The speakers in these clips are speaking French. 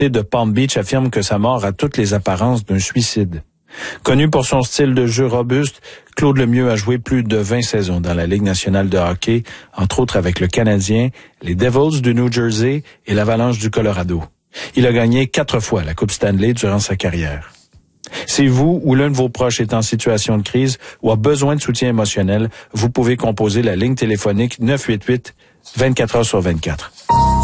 de Palm Beach affirme que sa mort a toutes les apparences d'un suicide. Connu pour son style de jeu robuste, Claude Lemieux a joué plus de 20 saisons dans la Ligue nationale de hockey, entre autres avec le Canadien, les Devils du New Jersey et l'Avalanche du Colorado. Il a gagné 4 fois la Coupe Stanley durant sa carrière. Si vous ou l'un de vos proches est en situation de crise ou a besoin de soutien émotionnel, vous pouvez composer la ligne téléphonique 988 24 heures sur 24.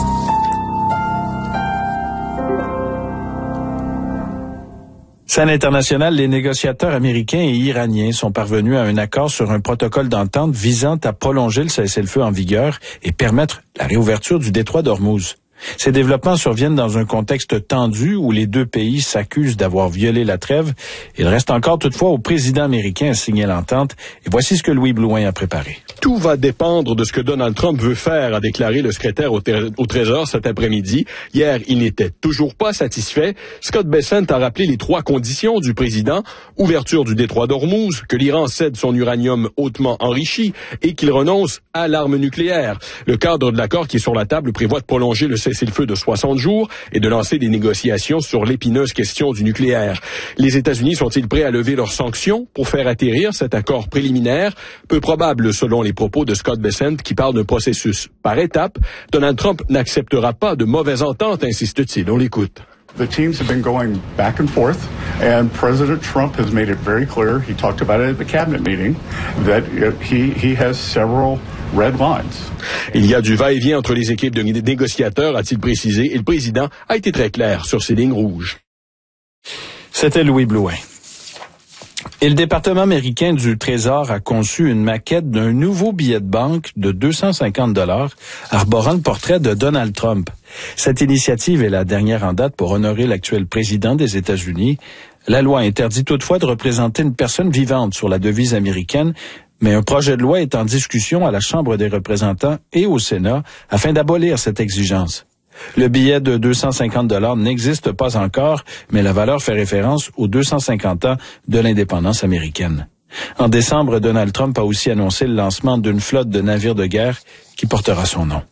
Scène internationale, les négociateurs américains et iraniens sont parvenus à un accord sur un protocole d'entente visant à prolonger le cessez-le-feu en vigueur et permettre la réouverture du détroit d'Ormuz. Ces développements surviennent dans un contexte tendu où les deux pays s'accusent d'avoir violé la trêve. Il reste encore toutefois au président américain à signer l'entente. Et voici ce que Louis Blouin a préparé. Tout va dépendre de ce que Donald Trump veut faire, a déclaré le secrétaire au Trésor cet après-midi. Hier, il n'était toujours pas satisfait. Scott Bessent a rappelé les 3 conditions du président. Ouverture du détroit d'Ormuz, que l'Iran cède son uranium hautement enrichi et qu'il renonce à l'arme nucléaire. Le cadre de l'accord qui est sur la table prévoit de prolonger le cessez-le-feu de 60 jours et de lancer des négociations sur l'épineuse question du nucléaire. Les États-Unis sont-ils prêts à lever leurs sanctions pour faire atterrir cet accord préliminaire? Peu probable selon les propos de Scott Bessent qui parle d'un processus par étapes. Donald Trump n'acceptera pas de mauvaise entente, insiste-t-il. On l'écoute. The teams have been going back and forth, and President Trump has made it very clear, he talked about it at the cabinet meeting, that he has several red lines. Il y a du va-et-vient entre les équipes de négociateurs, a-t-il précisé, et le président a été très clair sur ses lignes rouges. C'était Louis Blouin. Et le département américain du Trésor a conçu une maquette d'un nouveau billet de banque de 250 $ arborant le portrait de Donald Trump. Cette initiative est la dernière en date pour honorer l'actuel président des États-Unis. La loi interdit toutefois de représenter une personne vivante sur la devise américaine, mais un projet de loi est en discussion à la Chambre des représentants et au Sénat afin d'abolir cette exigence. Le billet de 250 $ n'existe pas encore, mais la valeur fait référence aux 250 ans de l'indépendance américaine. En décembre, Donald Trump a aussi annoncé le lancement d'une flotte de navires de guerre qui portera son nom.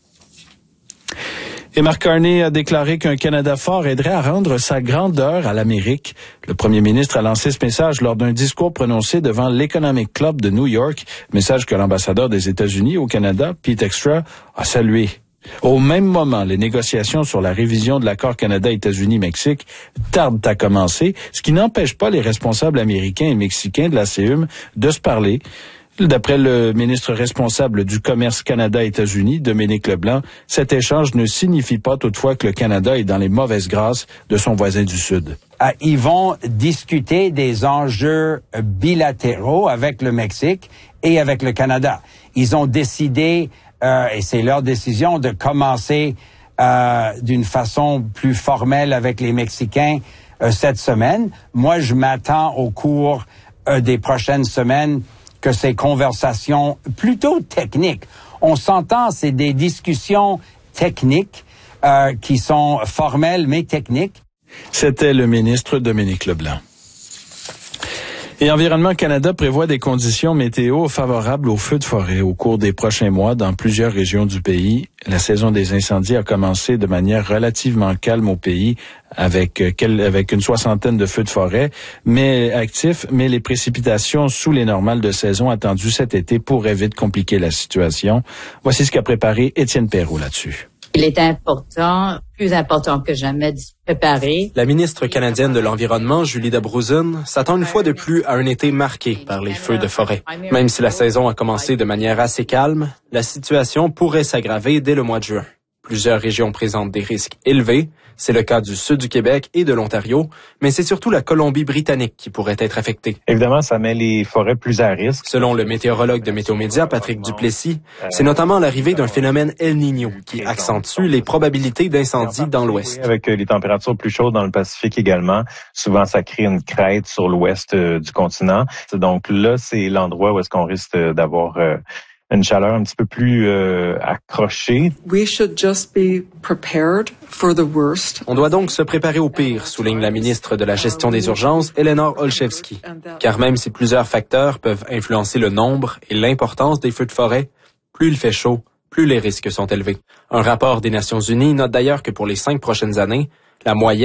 Et Mark Carney a déclaré qu'un Canada fort aiderait à rendre sa grandeur à l'Amérique. Le premier ministre a lancé ce message lors d'un discours prononcé devant l'Economic Club de New York, message que l'ambassadeur des États-Unis au Canada, Pete Extra, a salué. Au même moment, les négociations sur la révision de l'accord Canada-États-Unis-Mexique tardent à commencer, ce qui n'empêche pas les responsables américains et mexicains de la CEUM de se parler. D'après le ministre responsable du commerce Canada-États-Unis, Dominique Leblanc, cet échange ne signifie pas toutefois que le Canada est dans les mauvaises grâces de son voisin du Sud. Ils vont discuter des enjeux bilatéraux avec le Mexique et avec le Canada. Ils ont décidé, et c'est leur décision, de commencer d'une façon plus formelle avec les Mexicains cette semaine. Moi, je m'attends au cours des prochaines semaines que ces conversations plutôt techniques. On s'entend, c'est des discussions techniques qui sont formelles mais techniques. C'était le ministre Dominique Leblanc. Et Environnement Canada prévoit des conditions météo favorables aux feux de forêt au cours des prochains mois dans plusieurs régions du pays. La saison des incendies a commencé de manière relativement calme au pays avec une 60aine de feux de forêt actifs, mais les précipitations sous les normales de saison attendues cet été pourraient vite compliquer la situation. Voici ce qu'a préparé Étienne Perrault là-dessus. Il est important, plus important que jamais, de se préparer. La ministre canadienne de l'Environnement, Julie Dabrouzen, s'attend une fois de plus à un été marqué par les feux de forêt. Même si la saison a commencé de manière assez calme, la situation pourrait s'aggraver dès le mois de juin. Plusieurs régions présentent des risques élevés. C'est le cas du sud du Québec et de l'Ontario, mais c'est surtout la Colombie-Britannique qui pourrait être affectée. Évidemment, ça met les forêts plus à risque. Selon le météorologue de Météo Média, Patrick Duplessis, c'est notamment l'arrivée d'un phénomène El Niño qui accentue les probabilités d'incendie dans l'Ouest. Avec les températures plus chaudes dans le Pacifique également, souvent ça crée une crête sur l'Ouest du continent. Donc là, c'est l'endroit où est-ce qu'on risque d'avoir une chaleur un petit peu plus accrochée. We should just be prepared for the worst. On doit donc se préparer au pire, souligne la ministre de la Gestion des urgences, Eleanor Olszewski. Car même si plusieurs facteurs peuvent influencer le nombre et l'importance des feux de forêt, plus il fait chaud, plus les risques sont élevés. Un rapport des Nations Unies note d'ailleurs que pour les 5 prochaines années, La moyenne